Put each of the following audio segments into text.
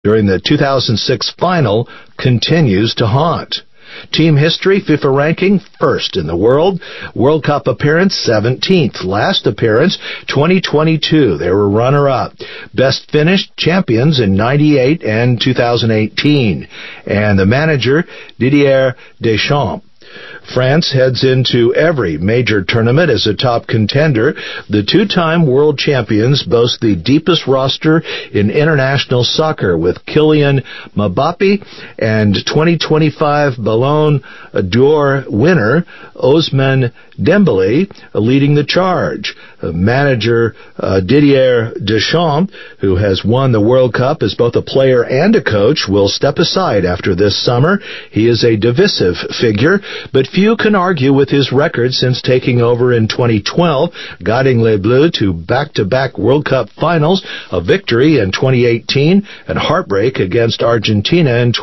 during the 2006 final continues to haunt. Team history, FIFA ranking, first in the world. World Cup appearance, 17th. Last appearance, 2022. They were runner-up. Best finished, champions in 98 and 2018. And the manager, Didier Deschamps. France heads into every major tournament as a top contender. The two-time world champions boast the deepest roster in international soccer with Kylian Mbappe and 2025 Ballon d'Or winner Ousmane Dembele leading the charge. Manager Didier Deschamps, who has won the World Cup as both a player and a coach, will step aside after this summer. He is a divisive figure, but few can argue with his record since taking over in 2012, guiding Les Bleus to back-to-back World Cup finals, a victory in 2018, and heartbreak against Argentina in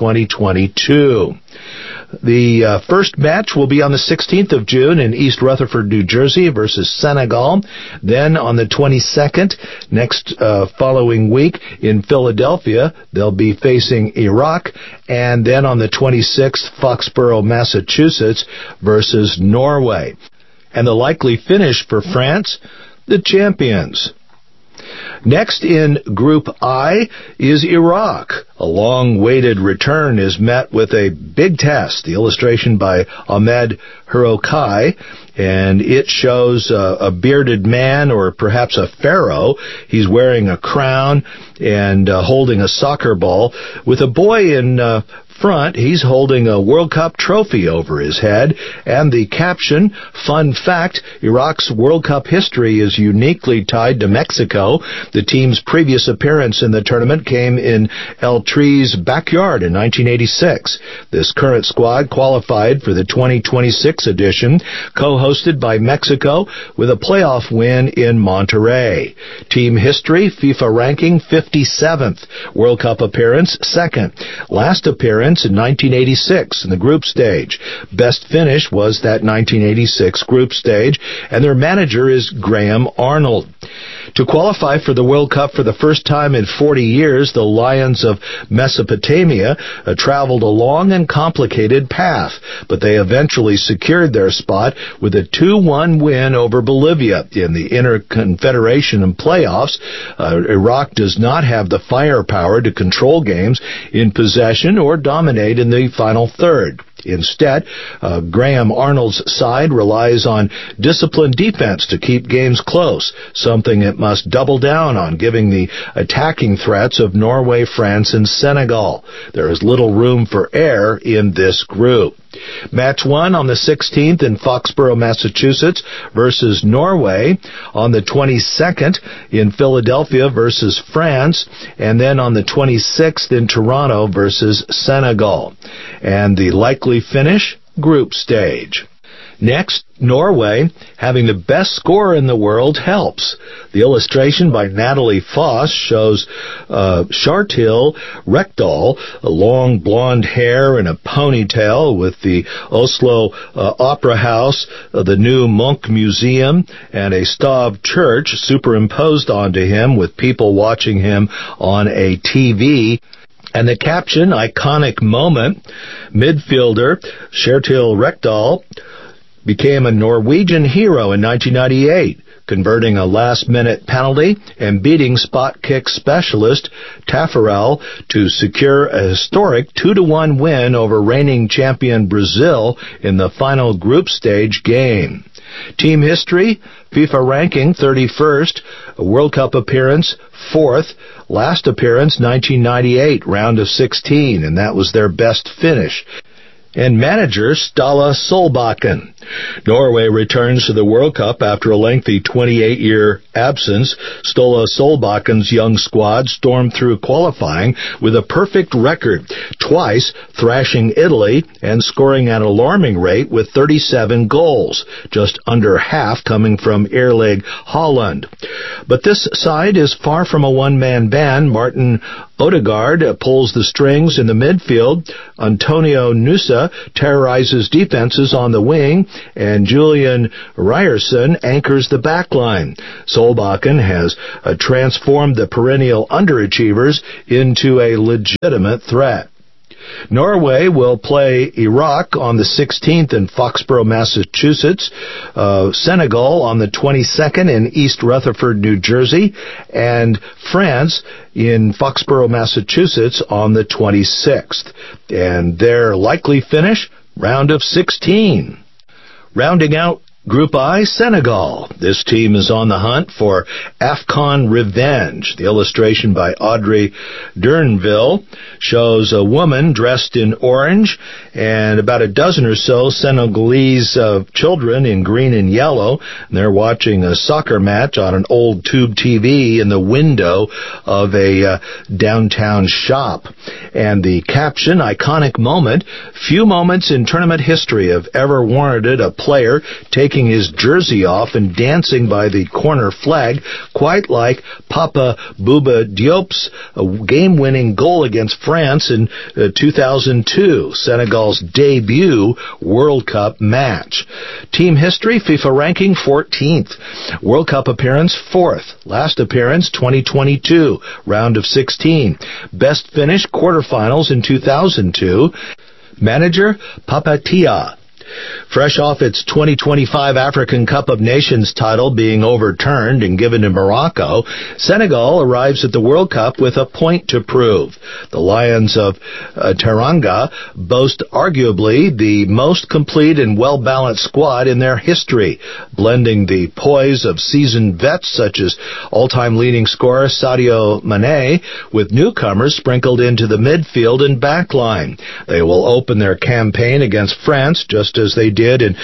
2022. The first match will be on the 16th of June in East Rutherford, New Jersey versus Senegal. Then on the 22nd, next following week in Philadelphia, they'll be facing Iraq. And then on the 26th, Foxborough, Massachusetts versus Norway. And the likely finish for France, the champions. Next in Group I is Iraq. A long-awaited return is met with a big test. The illustration by Ahmed Hirokai, and it shows a bearded man, or perhaps a pharaoh. He's wearing a crown and holding a soccer ball with a boy in front. He's holding a World Cup trophy over his head, and the caption, "Fun fact, Iraq's World Cup history is uniquely tied to Mexico. The team's previous appearance in the tournament came in El Tri's backyard in 1986. This current squad qualified for the 2026 edition, co-hosted by Mexico, with a playoff win in Monterrey. Team history, FIFA ranking, 57th. World Cup appearance, 2nd. Last appearance in 1986 in the group stage. Best finish was that 1986 group stage, and their manager is Graham Arnold. To qualify for the World Cup for the first time in 40 years, the Lions of Mesopotamia traveled a long and complicated path, but they eventually secured their spot with a 2-1 win over Bolivia in the Interconfederation playoffs. Iraq does not have the firepower to control games in possession or dominate in the final third. Instead, Graham Arnold's side relies on disciplined defense to keep games close, something it must double down on, given the attacking threats of Norway, France, and Senegal. There is little room for error in this group. Match 1 on the 16th in Foxborough, Massachusetts versus Norway, on the 22nd in Philadelphia versus France, and then on the 26th in Toronto versus Senegal. And the likely finish, group stage. Next, Norway, having the best score in the world helps. The illustration by Natalie Foss shows Kjetil Rekdal, a long blonde hair and a ponytail, with the Oslo Opera House, the new Munch Museum, and a Stav church superimposed onto him, with people watching him on a TV. And the caption, iconic moment, midfielder Kjetil Rekdal became a Norwegian hero in 1998, converting a last-minute penalty and beating spot kick specialist Tafarel to secure a historic 2-1 win over reigning champion Brazil in the final group stage game. Team history, FIFA ranking, 31st, a World Cup appearance, 4th, last appearance, 1998, round of 16, and that was their best finish. And manager Ståle Solbakken. Norway returns to the World Cup after a lengthy 28-year absence. Ståle Solbakken's young squad stormed through qualifying with a perfect record, twice thrashing Italy and scoring at an alarming rate with 37 goals, just under half coming from Erling Haaland. But this side is far from a one-man band. Martin Odegaard pulls the strings in the midfield. Antonio Nusa terrorizes defenses on the wing, and Julian Ryerson anchors the back line. Solbakken has transformed the perennial underachievers into a legitimate threat. Norway will play Iraq on the 16th in Foxborough, Massachusetts, Senegal on the 22nd in East Rutherford, New Jersey, and France in Foxborough, Massachusetts on the 26th. And their likely finish, round of 16. Rounding out Group I, Senegal. This team is on the hunt for AFCON revenge. The illustration by Audrey Durnville shows a woman dressed in orange and about a dozen or so Senegalese children in green and yellow. And they're watching a soccer match on an old tube TV in the window of a downtown shop. And the caption, iconic moment, few moments in tournament history have ever warranted a player taking his jersey off and dancing by the corner flag, quite like Papa Bouba Diop's game-winning goal against France in 2002, Senegal's debut World Cup match. Team history, FIFA ranking 14th. World Cup appearance 4th. Last appearance 2022, round of 16. Best finish quarterfinals in 2002. Manager Papatia. Fresh off its 2025 African Cup of Nations title being overturned and given to Morocco, Senegal arrives at the World Cup with a point to prove. The Lions of Teranga boast arguably the most complete and well-balanced squad in their history, blending the poise of seasoned vets such as all-time leading scorer Sadio Mane with newcomers sprinkled into the midfield and backline. They will open their campaign against France just as they did in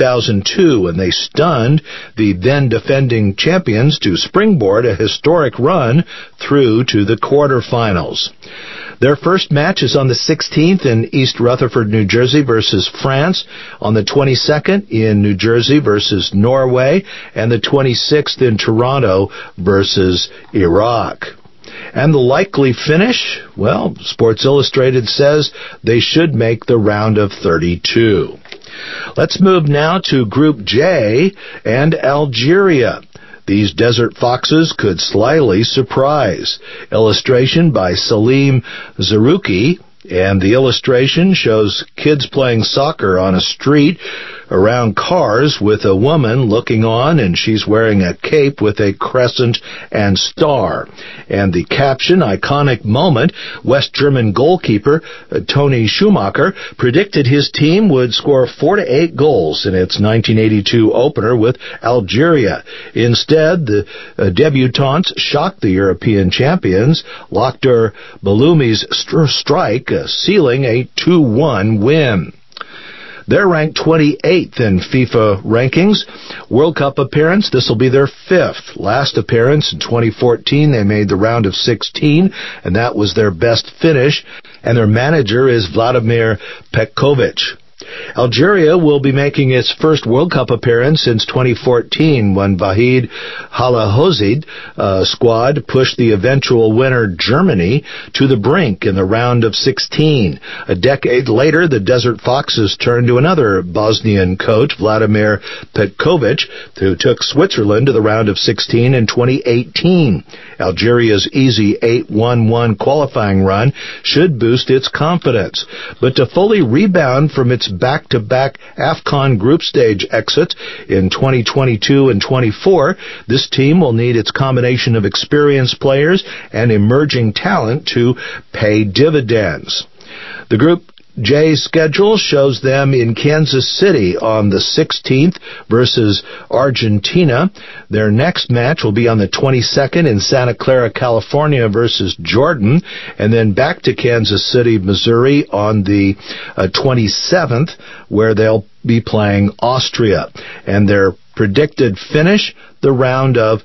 2002 when they stunned the then defending champions to springboard a historic run through to the quarterfinals. Their first match is on the 16th in East Rutherford, New Jersey versus France, on the 22nd in New Jersey versus Norway, and the 26th in Toronto versus Iraq. And the likely finish? Well, Sports Illustrated says they should make the round of 32. Let's move now to Group J and Algeria. These desert foxes could slyly surprise. Illustration by Salim Zarouki, and the illustration shows kids playing soccer on a street around cars with a woman looking on, and she's wearing a cape with a crescent and star. And the caption, iconic moment, West German goalkeeper Toni Schumacher predicted his team would score 4 to 8 goals in its 1982 opener with Algeria. Instead, the debutantes shocked the European champions, Lakhdar Baloumi's strike, sealing a 2-1 win. They're ranked 28th in FIFA rankings. World Cup appearance, this will be their 5th. Last appearance in 2014, they made the round of 16, and that was their best finish. And their manager is Vladimir Petkovic. Algeria will be making its first World Cup appearance since 2014 when Vahid Halahozid squad pushed the eventual winner Germany to the brink in the round of 16. A decade later, the Desert Foxes turned to another Bosnian coach, Vladimir Petkovic, who took Switzerland to the round of 16 in 2018. Algeria's easy 8-1-1 qualifying run should boost its confidence. But to fully rebound from its back-to-back AFCON group stage exits in 2022 and 24, this team will need its combination of experienced players and emerging talent to pay dividends. The Group J schedule shows them in Kansas City on the 16th versus Argentina. Their next match will be on the 22nd in Santa Clara, California versus Jordan, and then back to Kansas City, Missouri on the 27th, where they'll be playing Austria. And their predicted finish, the round of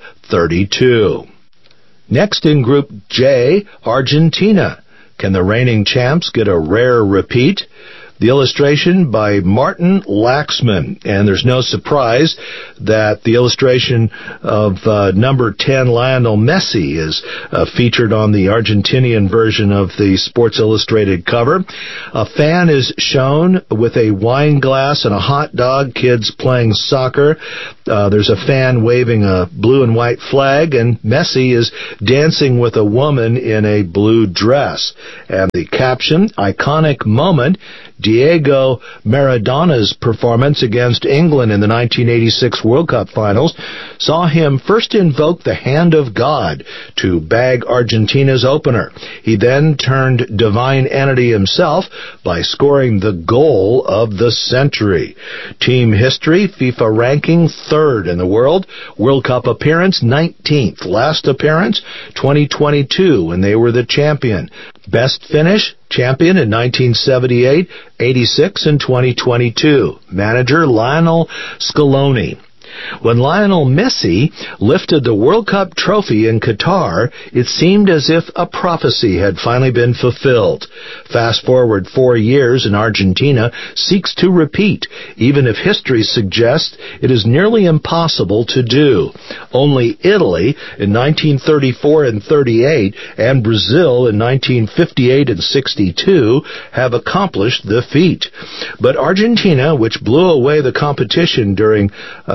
32. Next in Group J, Argentina. Can the reigning champs get a rare repeat? The illustration by Martin Laxman. And there's no surprise that the illustration of number 10 Lionel Messi is featured on the Argentinian version of the Sports Illustrated cover. A fan is shown with a wine glass and a hot dog, kids playing soccer. There's a fan waving a blue and white flag, and Messi is dancing with a woman in a blue dress. And the caption, iconic moment, Diego Maradona's performance against England in the 1986 World Cup finals saw him first invoke the hand of God to bag Argentina's opener. He then turned divine entity himself by scoring the goal of the century. Team history, FIFA ranking 3rd in the world. World Cup appearance, 19th. Last appearance, 2022, when they were the champion. Best finish, champion in 1978, 86, and 2022. Manager Lionel Scaloni. When Lionel Messi lifted the World Cup trophy in Qatar, it seemed as if a prophecy had finally been fulfilled. Fast forward 4 years and Argentina seeks to repeat, even if history suggests it is nearly impossible to do. Only Italy in 1934 and 38 and Brazil in 1958 and 62 have accomplished the feat. But Argentina, which blew away the competition during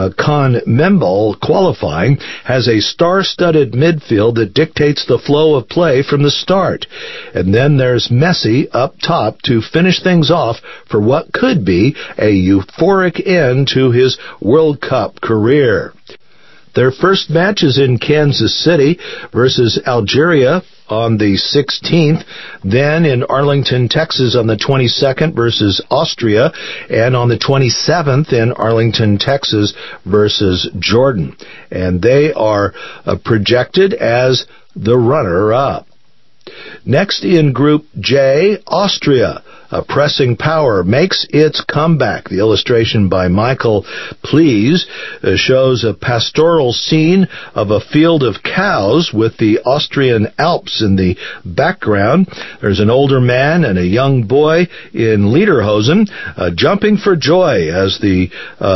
CONMEBOL qualifying, has a star-studded midfield that dictates the flow of play from the start. And then there's Messi up top to finish things off for what could be a euphoric end to his World Cup career. Their first match is in Kansas City versus Algeria on the 16th, then in Arlington, Texas on the 22nd versus Austria, and on the 27th in Arlington, Texas versus Jordan. And they are projected as the runner-up. Next in Group J, Austria. A pressing power makes its comeback. The illustration by Michael Please shows a pastoral scene of a field of cows with the Austrian Alps in the background. There's an older man and a young boy in lederhosen jumping for joy as the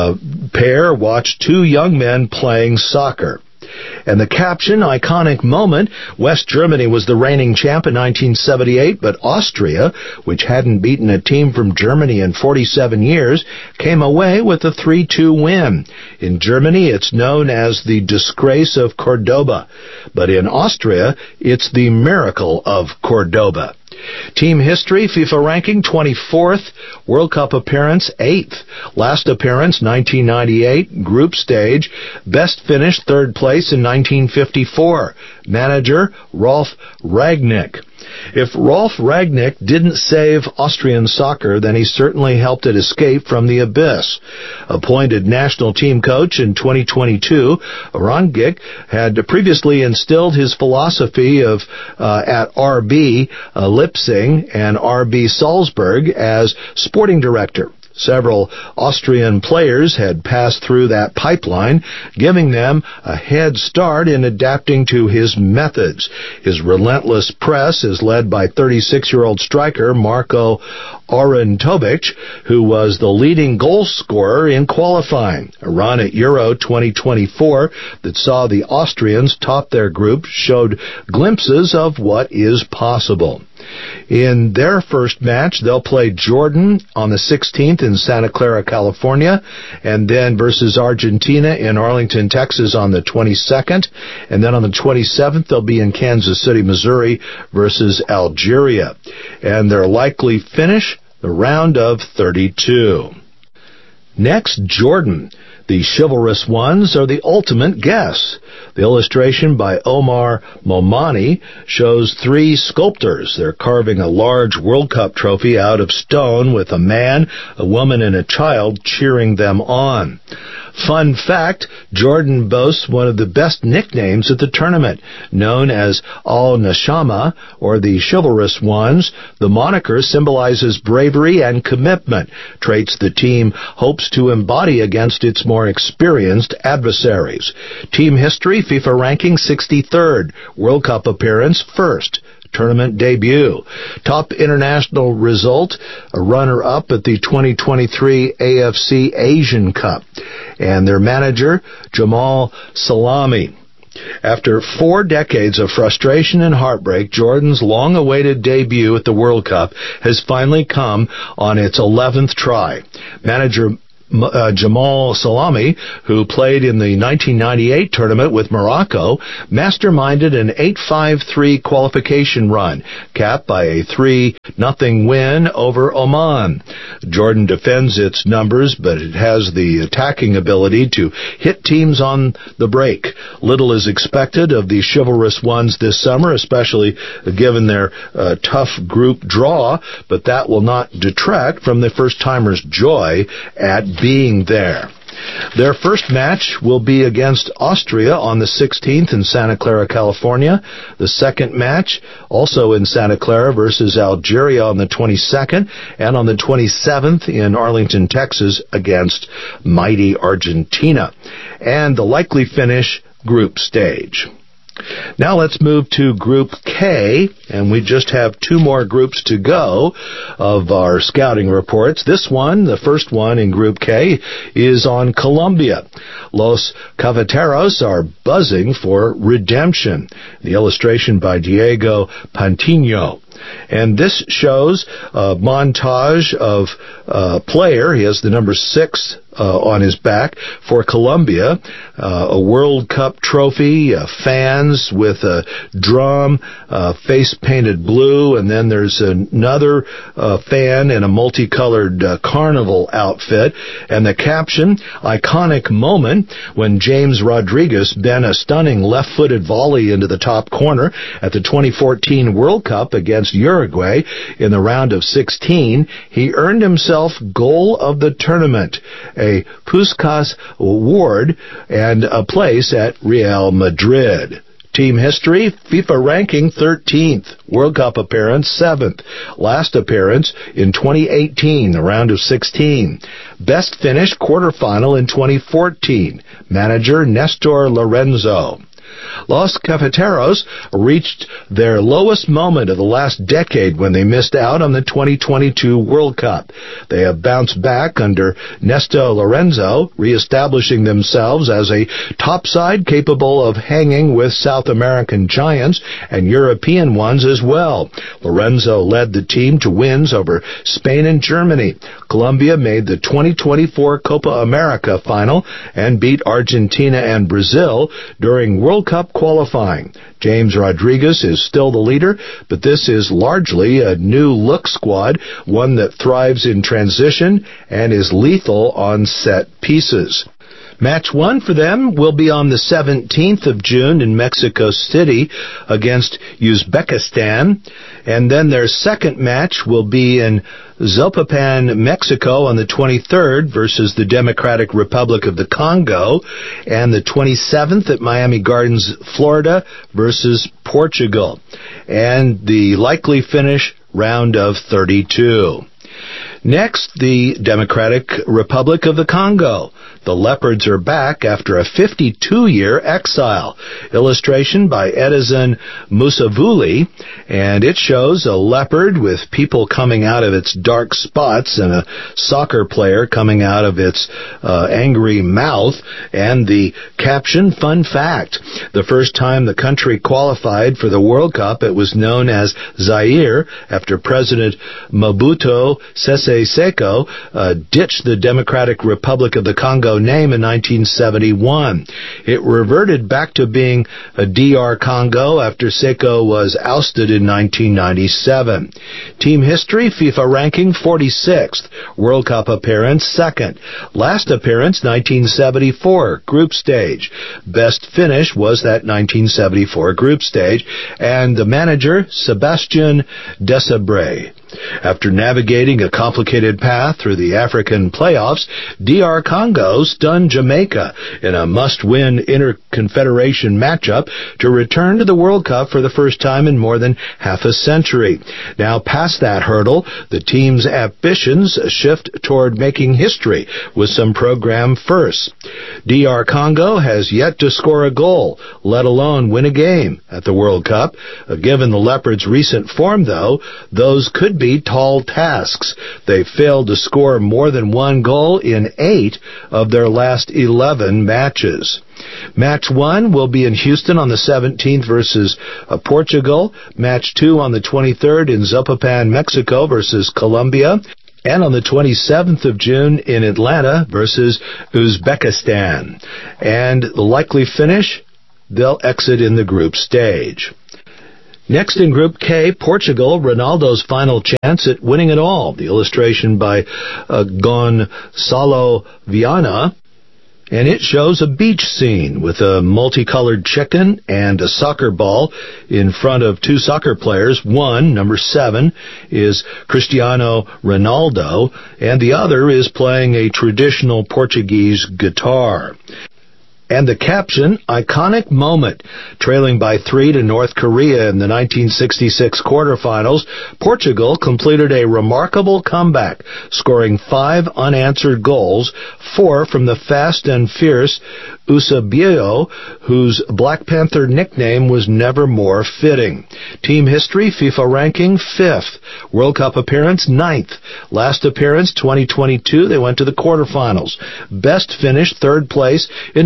pair watch 2 young men playing soccer. And the caption, iconic moment, West Germany was the reigning champ in 1978, but Austria, which hadn't beaten a team from Germany in 47 years, came away with a 3-2 win. In Germany, it's known as the disgrace of Cordoba, but in Austria, it's the miracle of Cordoba. Team history, FIFA ranking 24th, World Cup appearance 8th, last appearance 1998, group stage, best finish 3rd place in 1954, manager Rolf Rangnick. If Rolf Rangnick didn't save Austrian soccer, then he certainly helped it escape from the abyss. Appointed national team coach in 2022, Rangnick had previously instilled his philosophy of at RB Leipzig and RB Salzburg as sporting director. Several Austrian players had passed through that pipeline, giving them a head start in adapting to his methods. His relentless press is led by 36-year-old striker Marko Arnautovic, who was the leading goal scorer in qualifying. A run at Euro 2024 that saw the Austrians top their group showed glimpses of what is possible. In their first match, they'll play Jordan on the 16th in Santa Clara, California, and then versus Argentina in Arlington, Texas on the 22nd, and then on the 27th they'll be in Kansas City, Missouri versus Algeria. And their likely finish, the round of 32. Next, Jordan. The chivalrous ones are the ultimate guests. The illustration by Omar Momani shows 3 sculptors. They're carving a large World Cup trophy out of stone with a man, a woman, and a child cheering them on. Fun fact, Jordan boasts one of the best nicknames at the tournament, known as Al-Nashama, or the Chivalrous Ones. The moniker symbolizes bravery and commitment, traits the team hopes to embody against its more experienced adversaries. Team history, FIFA ranking 63rd, World Cup appearance 1st, tournament debut. Top international result, a runner-up at the 2023 AFC Asian Cup. And their manager, Jamal Salami. After 4 decades of frustration and heartbreak, Jordan's long-awaited debut at the World Cup has finally come on its 11th try. Manager Jamal Salami, who played in the 1998 tournament with Morocco, masterminded an 8-5-3 qualification run, capped by a 3-0 win over Oman. Jordan defends its numbers, but it has the attacking ability to hit teams on the break. Little is expected of the chivalrous ones this summer, especially given their tough group draw, but that will not detract from the first-timers' joy at being there. Their first match will be against Austria on the 16th in Santa Clara, California. The second match, also in Santa Clara, versus Algeria on the 22nd, and on the 27th in Arlington, Texas, against mighty Argentina. And the likely finish, group stage. Now let's move to Group K, and we just have 2 more groups to go of our scouting reports. This one, the first one in Group K, is on Colombia. Los Cafeteros are buzzing for redemption. The illustration by Diego Pantino. And this shows a montage of a player. He has the number 6 on his back for Colombia, a World Cup trophy, fans with a drum, face painted blue, and then there's another fan in a multicolored carnival outfit, and the caption, iconic moment when James Rodriguez bent a stunning left-footed volley into the top corner at the 2014 World Cup against Uruguay in the round of 16. He earned himself goal of the tournament, a Puskás Award, and a place at Real Madrid. Team history, FIFA ranking 13th, World Cup appearance 7th, last appearance in 2018, the round of 16. Best finish quarterfinal in 2014, manager Nestor Lorenzo. Los Cafeteros reached their lowest moment of the last decade when they missed out on the 2022 World Cup. They have bounced back under Nestor Lorenzo, reestablishing themselves as a top side capable of hanging with South American giants and European ones as well. Lorenzo led the team to wins over Spain and Germany. Colombia made the 2024 Copa America final and beat Argentina and Brazil during World Cup qualifying. James Rodriguez is still the leader, but this is largely a new-look squad, one that thrives in transition and is lethal on set pieces. Match 1 for them will be on the 17th of June in Mexico City against Uzbekistan, and then their second match will be in Zapopan, Mexico on the 23rd versus the Democratic Republic of the Congo, and the 27th at Miami Gardens, Florida versus Portugal. And the likely finish, round of 32. Next, the Democratic Republic of the Congo. The Leopards are back after a 52-year exile. Illustration by Edison Musavuli, and it shows a leopard with people coming out of its dark spots and a soccer player coming out of its angry mouth, and the caption, fun fact, the first time the country qualified for the World Cup, it was known as Zaire after President Mobutu Sese Seko ditched the Democratic Republic of the Congo name in 1971. It reverted back to being a DR Congo after Seko was ousted in 1997. Team history, FIFA ranking 46th, World Cup appearance 2nd, last appearance 1974, group stage. Best finish was that 1974 group stage, and the manager, Sébastien Desabre. After navigating a complicated path through the African playoffs, DR Congo stunned Jamaica in a must-win inter-confederation matchup to return to the World Cup for the first time in more than half a century. Now, past that hurdle, the team's ambitions shift toward making history with some program firsts. DR Congo has yet to score a goal, let alone win a game at the World Cup. Given the Leopards' recent form, though, those could be tall tasks. They failed to score more than one goal in 8 of their last 11 matches. Match 1 will be in Houston on the 17th versus Portugal. Match 2 on the 23rd in Zapopan, Mexico versus Colombia. And on the 27th of June in Atlanta versus Uzbekistan. And the likely finish, they'll exit in the group stage. Next in Group K, Portugal, Ronaldo's final chance at winning it all. The illustration by Gonçalo Viana. And it shows a beach scene with a multicolored chicken and a soccer ball in front of 2 soccer players. One, number 7, is Cristiano Ronaldo, and the other is playing a traditional Portuguese guitar. And the caption, iconic moment. Trailing by 3 to North Korea in the 1966 quarterfinals, Portugal completed a remarkable comeback, scoring 5 unanswered goals, 4 from the fast and fierce Eusebio, whose Black Panther nickname was never more fitting. Team history, FIFA ranking, 5th. World Cup appearance, 9th. Last appearance, 2022, they went to the quarterfinals. Best finish, 3rd place in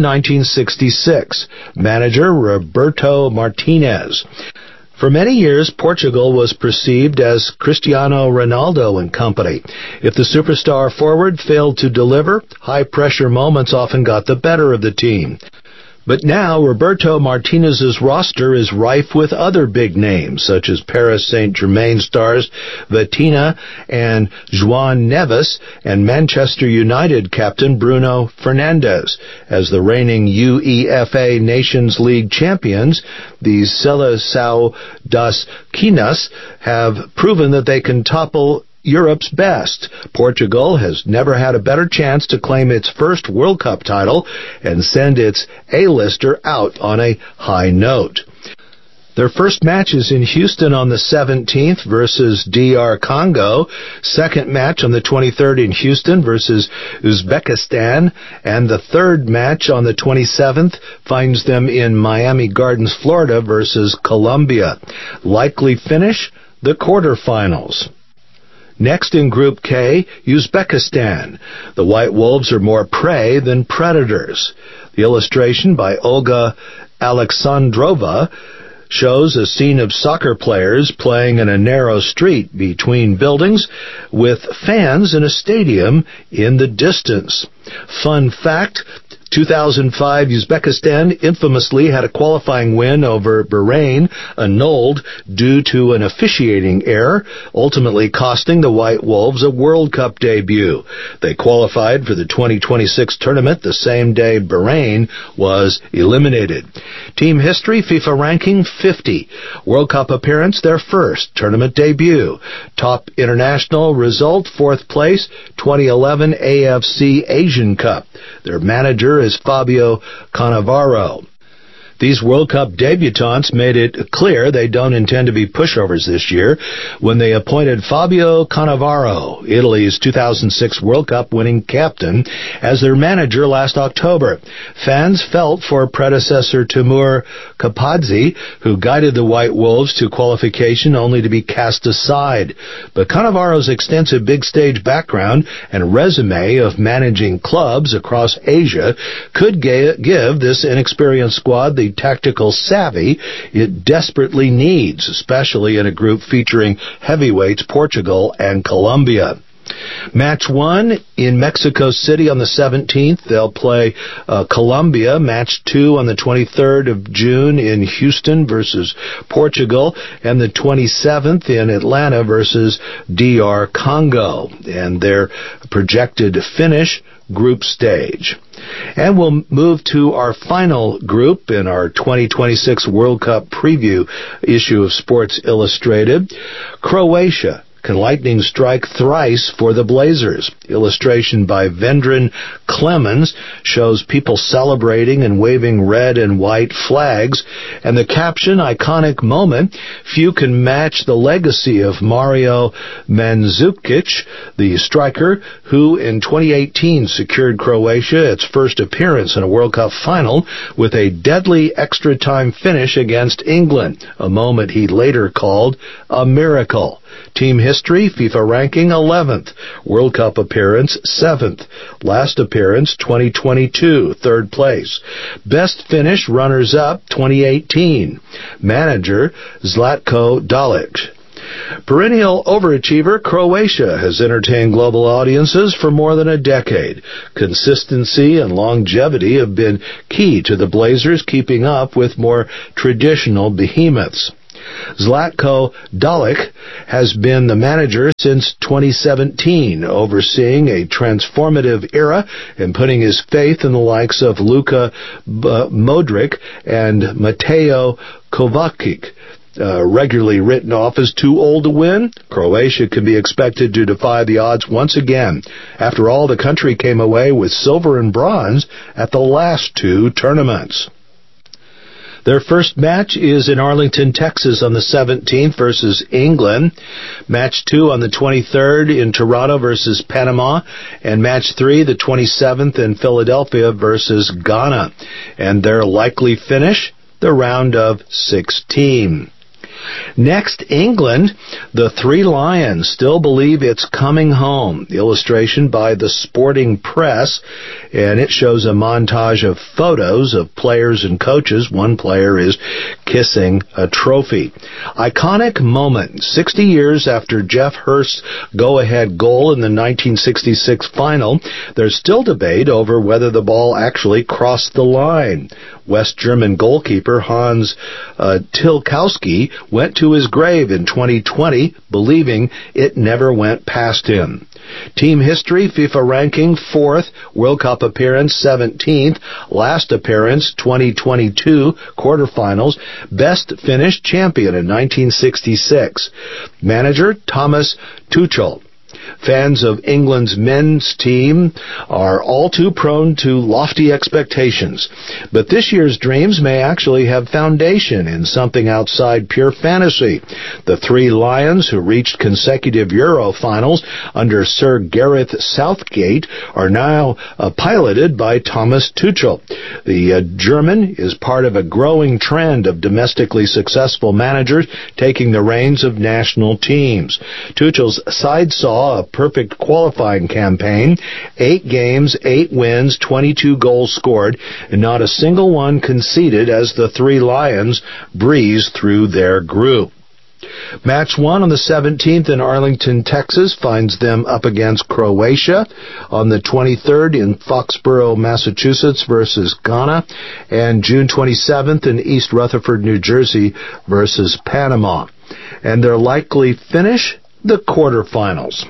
1966. Manager, Roberto Martinez. For many years, Portugal was perceived as Cristiano Ronaldo and company. If the superstar forward failed to deliver, high-pressure moments often got the better of the team. But now, Roberto Martinez's roster is rife with other big names, such as Paris Saint-Germain stars Vitinha and João Neves, and Manchester United captain Bruno Fernandes. As the reigning UEFA Nations League champions, the Seleção das Quinas have proven that they can topple Europe's best. Portugal has never had a better chance to claim its first World Cup title and send its A-lister out on a high note. Their first match is in Houston on the 17th versus DR Congo. Second match on the 23rd in Houston versus Uzbekistan. And the third match on the 27th finds them in Miami Gardens, Florida versus Colombia. Likely finish, the quarterfinals. Next in Group K, Uzbekistan. The White Wolves are more prey than predators. The illustration by Olga Alexandrova shows a scene of soccer players playing in a narrow street between buildings with fans in a stadium in the distance. Fun fact, 2005, Uzbekistan infamously had a qualifying win over Bahrain, annulled due to an officiating error, ultimately costing the White Wolves a World Cup debut. They qualified for the 2026 tournament the same day Bahrain was eliminated. Team history, FIFA ranking, 50. World Cup appearance, their first. Tournament debut. Top international result, 4th place, 2011 AFC Asian Cup. Their manager is Fabio Cannavaro. These World Cup debutants made it clear they don't intend to be pushovers this year when they appointed Fabio Cannavaro, Italy's 2006 World Cup winning captain, as their manager last October. Fans felt for predecessor Timur Kapadze, who guided the White Wolves to qualification only to be cast aside. But Cannavaro's extensive big stage background and resume of managing clubs across Asia could give this inexperienced squad the tactical savvy it desperately needs, especially in a group featuring heavyweights Portugal and Colombia. Match 1 in Mexico City on the 17th. They'll play Colombia. Match 2 on the 23rd of June in Houston versus Portugal. And the 27th in Atlanta versus DR Congo. And their projected finish, group stage. And we'll move to our final group in our 2026 World Cup preview issue of Sports Illustrated. Croatia, Can lightning strike thrice for the Blazers? Illustration by Vendran Clemens shows people celebrating and waving red and white flags. And the caption, iconic moment, few can match the legacy of Mario Mandzukic, the striker who in 2018 secured Croatia its first appearance in a World Cup final with a deadly extra-time finish against England, a moment he later called a miracle. Team history, FIFA ranking 11th. World Cup appearance 7th. Last appearance 2022, 3rd place. Best finish runners-up 2018. Manager Zlatko Dalic. Perennial overachiever, Croatia has entertained global audiences for more than a decade. Consistency and longevity have been key to the Blazers keeping up with more traditional behemoths. Zlatko Dalic has been the manager since 2017, overseeing a transformative era and putting his faith in the likes of Luka Modric and Mateo Kovacic. Regularly written off as too old to win, Croatia can be expected to defy the odds once again. After all, the country came away with silver and bronze at the last two tournaments. Their first match is in Arlington, Texas on the 17th versus England. Match 2 on the 23rd in Toronto versus Panama. And match 3, the 27th in Philadelphia versus Ghana. And their likely finish, the round of 16. Next, England. The Three Lions still believe it's coming home. The illustration by the Sporting Press, and it shows a montage of photos of players and coaches. One player is kissing a trophy. Iconic moment. 60 years after Geoff Hurst's go-ahead goal in the 1966 final, there's still debate over whether the ball actually crossed the line. West German goalkeeper Hans Tilkowski went to his grave in 2020 believing it never went past him. Team history, FIFA ranking 4th, World Cup appearance 17th, last appearance 2022, quarterfinals, best finish champion in 1966. Manager Thomas Tuchel. Fans of England's men's team are all too prone to lofty expectations. But this year's dreams may actually have foundation in something outside pure fantasy. The Three Lions, who reached consecutive Euro finals under Sir Gareth Southgate, are now piloted by Thomas Tuchel. The German is part of a growing trend of domestically successful managers taking the reins of national teams. Tuchel's side saw a perfect qualifying campaign, 8 games, 8 wins, 22 goals scored, and not a single one conceded as the Three Lions breezed through their group. Match 1 on the 17th in Arlington, Texas finds them up against Croatia. On the 23rd in Foxborough, Massachusetts versus Ghana. And June 27th in East Rutherford, New Jersey versus Panama. And their likely finish, the quarterfinals.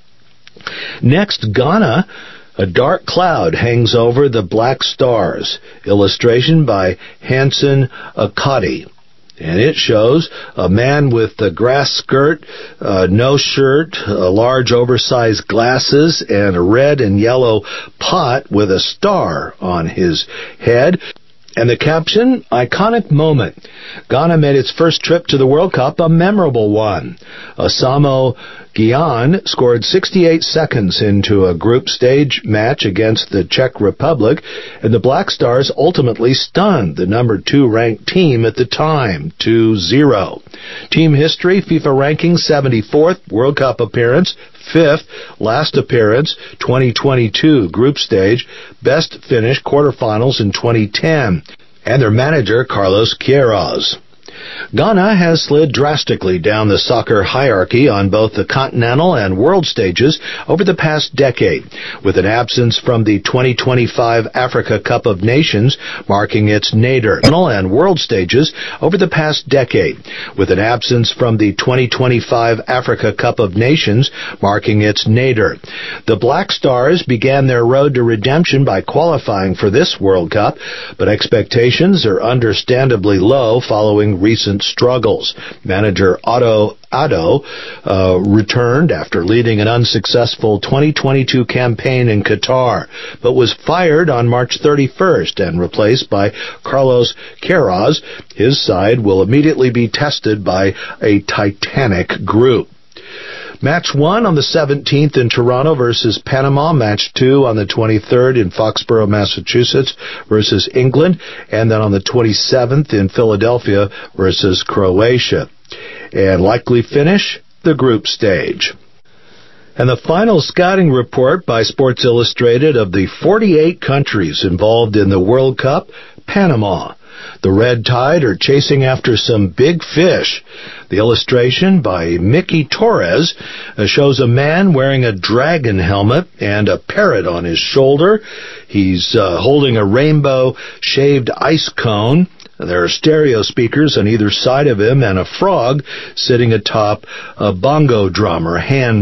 Next, Ghana. A dark cloud hangs over the Black Stars. Illustration by Hanson Akati. And it shows a man with a grass skirt, no shirt, large oversized glasses, and a red and yellow pot with a star on his head. And the caption, iconic moment. Ghana made its first trip to the World Cup a memorable one. Osamo Gyan scored 68 seconds into a group stage match against the Czech Republic, and the Black Stars ultimately stunned the number 2 ranked team at the time, 2-0. Team history, FIFA ranking 74th, World Cup appearance 5th, last appearance 2022 group stage, best finish quarterfinals in 2010, and their manager Carlos Queiroz. Ghana has slid drastically down the soccer hierarchy on both the continental and world stages over the past decade, with an absence from the 2025 Africa Cup of Nations marking its nadir, and world stages over the past decade, with an absence from the 2025 Africa Cup of Nations marking its nadir. The Black Stars began their road to redemption by qualifying for this World Cup, but expectations are understandably low following recent struggles. Manager Otto Addo returned after leading an unsuccessful 2022 campaign in Qatar, but was fired on March 31st and replaced by Carlos Queiroz. His side will immediately be tested by a Titanic group. Match 1 on the 17th in Toronto versus Panama. Match 2 on the 23rd in Foxborough, Massachusetts versus England. And then on the 27th in Philadelphia versus Croatia. And likely finish, the group stage. And the final scouting report by Sports Illustrated of the 48 countries involved in the World Cup, Panama. The Red Tide are chasing after some big fish. The illustration by Mickey Torres shows a man wearing a dragon helmet and a parrot on his shoulder. He's holding a rainbow-shaved ice cone. There are stereo speakers on either side of him and a frog sitting atop a bongo drum or hand